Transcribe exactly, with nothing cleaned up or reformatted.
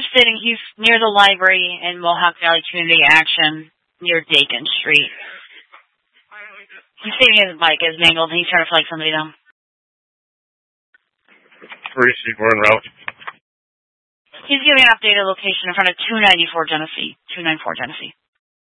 sitting, he's near the library in Mohawk Valley Community Action near Dakin Street. He's sitting his bike is mangled and he's trying to flag somebody down. Where is he? We're en route. He's giving an updated location in front of two ninety-four Genesee. two ninety-four Genesee.